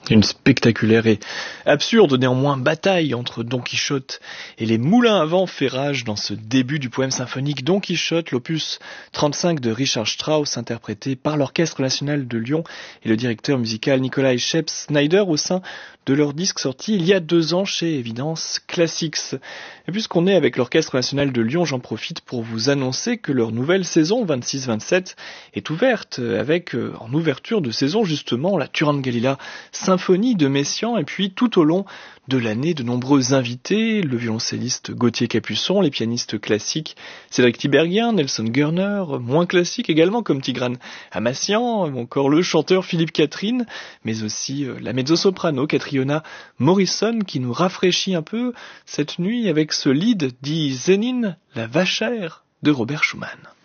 Une spectaculaire et absurde néanmoins bataille entre Don Quichotte et les moulins à vent fait rage dans ce début du poème symphonique Don Quichotte, l'opus 35 de Richard Strauss, interprété par l'Orchestre National de Lyon et le directeur musical Nikolai Scheps-Snyder au sein de leur disque sorti il y a 2 ans chez Evidence Classics. Et puisqu'on est avec l'Orchestre National de Lyon, j'en profite pour vous annoncer que leur nouvelle saison 26-27 est ouverte avec, en ouverture de saison justement, la Turandgalila Symphonie de Messiaen, et puis tout au long de l'année, de nombreux invités, le violoncelliste Gauthier Capuçon, les pianistes classiques Cédric Tiberghien, Nelson Gurner, moins classiques également comme Tigran Amassian, ou encore le chanteur Philippe Catherine, mais aussi la mezzo-soprano Catriona Morrison qui nous rafraîchit un peu cette nuit avec ce lead dit Zénine, la vachère de Robert Schumann.